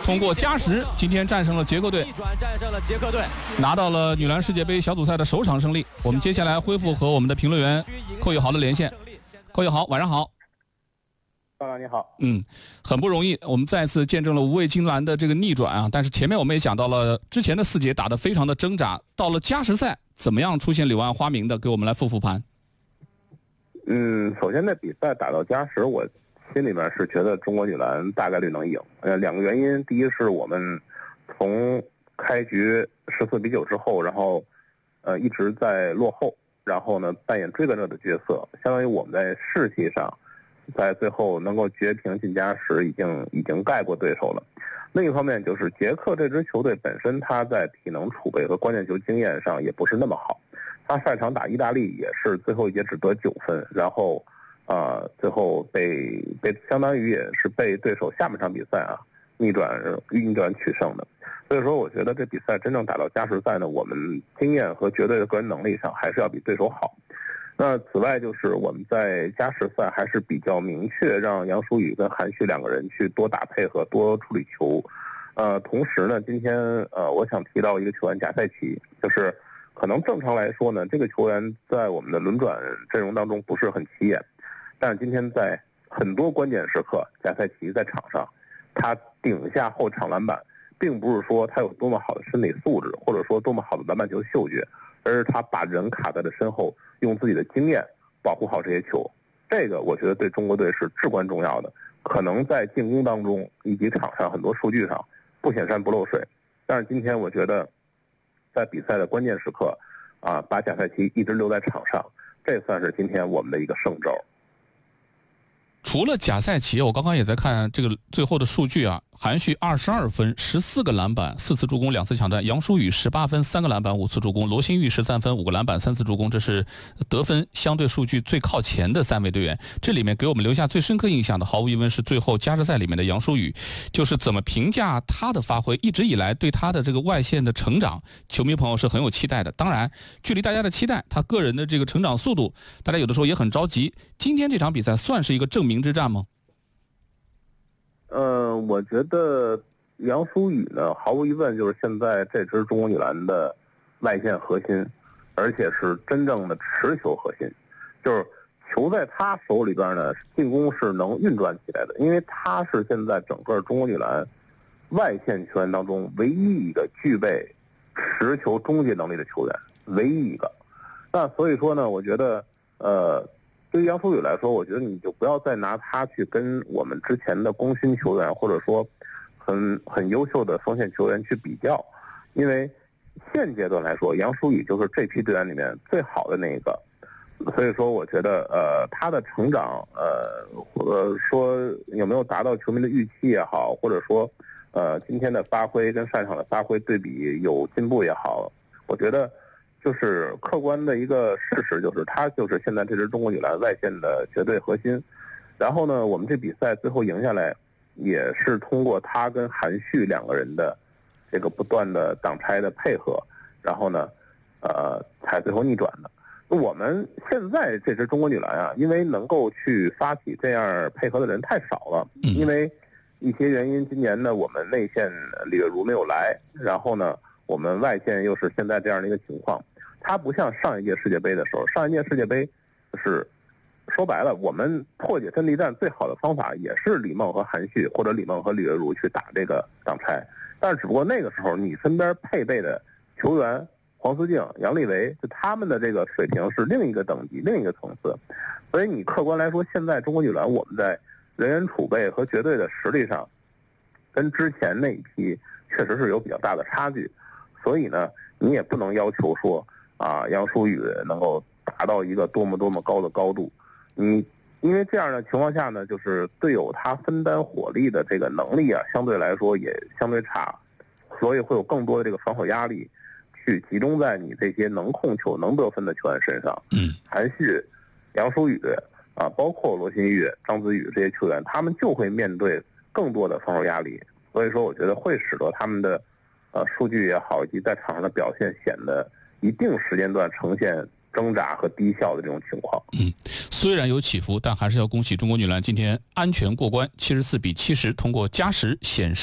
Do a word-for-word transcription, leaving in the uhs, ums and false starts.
通过加时，今天战胜了捷克队， 战胜了捷克队， 拿到了女篮世界杯小组赛的首场胜利。我们接下来恢复和我们的评论员寇友豪的连线。寇友豪，晚上好。 大哥你好。 嗯，很不容易，我们再次见证了无畏金兰的这个逆转啊！但是前面我们也讲到了，之前的四节打得非常的挣扎，到了加时赛怎么样出现柳暗花明的？给我们来复复盘。 嗯，首先在比赛打到加时，我心里面是觉得中国女篮大概率能赢。呃，两个原因，第一是我们从开局十四比九之后，然后呃一直在落后，然后呢扮演追赶者的角色，相当于我们在士气上，在最后能够绝平进加时，已经已经盖过对手了。另一方面就是捷克这支球队本身，它在体能储备和关键球经验上也不是那么好。他上一场打意大利也是最后一节只得九分，然后啊、呃、最后被被相当于也是被对手下半场比赛啊逆转逆转取胜的。所以说我觉得这比赛真正打到加时赛呢，我们经验和绝对的个人能力上还是要比对手好。那此外就是我们在加时赛还是比较明确让杨舒雨跟韩旭两个人去多打配合多处理球。呃同时呢今天呃我想提到一个球员贾赛奇，就是可能正常来说呢，这个球员在我们的轮转阵容当中不是很起眼，但是今天在很多关键时刻，贾赛奇在场上，他顶下后场篮板，并不是说他有多么好的身体素质，或者说多么好的篮板球嗅觉，而是他把人卡在了身后，用自己的经验保护好这些球。这个我觉得对中国队是至关重要的，可能在进攻当中以及场上很多数据上不显山不漏水，但是今天我觉得在比赛的关键时刻，啊，把贾赛奇一直留在场上，这算是今天我们的一个胜招。 除了贾赛奇，我刚刚也在看这个最后的数据啊，韩旭二十二分，十四个篮板，四次助攻，两次抢断；杨舒雨十八分，三个篮板，五次助攻；罗新玉十三分，五个篮板，三次助攻。这是得分相对数据最靠前的三位队员。这里面给我们留下最深刻印象的，毫无疑问是最后加时赛里面的杨舒雨。就是怎么评价他的发挥？一直以来对他的这个外线的成长，球迷朋友是很有期待的。当然，距离大家的期待，他个人的这个成长速度，大家有的时候也很着急。今天这场比赛算是一个证明之战吗？ 呃，我觉得杨舒雨呢，毫无疑问就是现在这支中国女篮的外线核心，而且是真正的持球核心，就是球在他手里边呢，进攻是能运转起来的，因为他是现在整个中国女篮外线球员当中唯一一个具备持球终结能力的球员，唯一一个。那所以说呢，我觉得呃。对于杨舒雨来说，我觉得你就不要再拿他去跟我们之前的功勋球员或者说很很优秀的锋线球员去比较，因为现阶段来说，杨舒雨就是这批队员里面最好的那一个。所以说，我觉得呃他的成长呃呃说有没有达到球迷的预期也好，或者说呃今天的发挥跟上场的发挥对比有进步也好，我觉得。就是客观的一个事实，就是他就是现在这支中国女篮外线的绝对核心。然后呢，我们这比赛最后赢下来，也是通过他跟韩旭两个人的这个不断的挡拆的配合，然后呢，呃，才最后逆转的。我们现在这支中国女篮啊，因为能够去发起这样配合的人太少了，因为一些原因，今年呢我们内线李月如没有来，然后呢我们外线又是现在这样的一个情况。它不像上一届世界杯的时候，上一届世界杯是说白了，我们破解阵地战最好的方法也是李梦和韩旭，或者李梦和李月如去打这个挡拆，但是只不过那个时候你身边配备的球员黄思静、杨丽维，就他们的这个水平是另一个等级、另一个层次，所以你客观来说，现在中国女篮我们在人员储备和绝对的实力上，跟之前那一批确实是有比较大的差距，所以呢，你也不能要求说。啊，杨舒雨能够达到一个多么多么高的高度，你因为这样的情况下呢，就是队友他分担火力的这个能力啊，相对来说也相对差，所以会有更多的这个防守压力去集中在你这些能控球、能得分的球员身上。 嗯， 韩旭、杨舒雨啊，包括罗新玉、张子宇这些球员，他们就会面对更多的防守压力，所以说我觉得会使得他们的呃数据也好，以及在场上的表现显得。一定时间段呈现挣扎和低效的这种情况。 嗯，虽然有起伏，但还是要恭喜中国女篮今天安全过关，七十四比七十通过加时险胜。